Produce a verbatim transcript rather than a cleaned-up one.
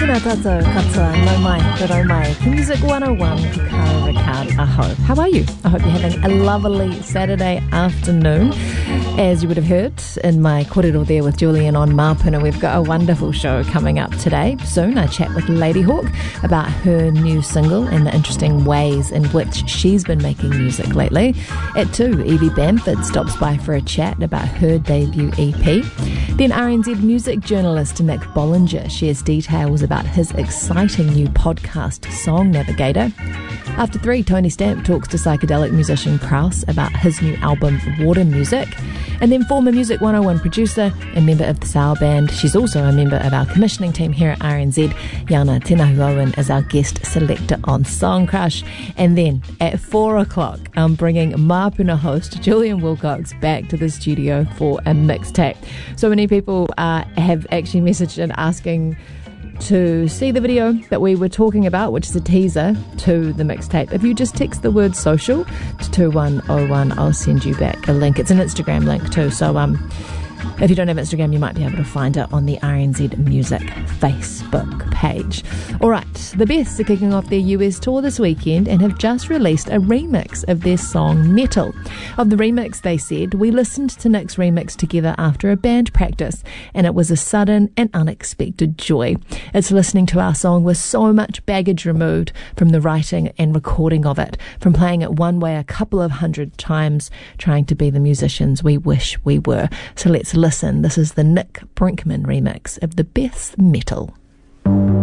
Tēnā tātou katoa, nau mai, rau mai. Ki Music one oh one, ki Kara Ricard aho. How are you? I hope you're having a lovely Saturday afternoon. As you would have heard in my kōrero there with Julian on Māpuna, we've got a wonderful show coming up today. Soon I chat with Ladyhawk about her new single and the interesting ways in which she's been making music lately. At two, Evie Bamford stops by for a chat about her debut E P. Then R N Z music journalist Nick Bollinger shares details about his exciting new podcast, Song Navigator. After three, Tony Stamp talks to psychedelic musician Kraus about his new album, Water Music. And then former Music one oh one producer and member of the Sour Band, she's also a member of our commissioning team here at R N Z, Yana Tenahu-Owen is our guest selector on Song Crush. And then at four o'clock, I'm bringing Māpuna host Julian Wilcox back to the studio for a mixtape. So many people uh, have actually messaged and asking to see the video that we were talking about, which is a teaser to the mixtape. If you just text the word social to two one oh one, I'll send you back a link. It's an Instagram link too, so um, if you don't have Instagram, you might be able to find it on the R N Z Music Facebook page. Alright, the Beths are kicking off their U S tour this weekend and have just released a remix of their song Metal. Of the remix, they said, we listened to Nick's remix together after a band practice and it was a sudden and unexpected joy. It's listening to our song with so much baggage removed from the writing and recording of it, from playing it one way a couple of hundred times, trying to be the musicians we wish we were. So let's listen. This is the Nick Brinkman remix of the Beths Metal.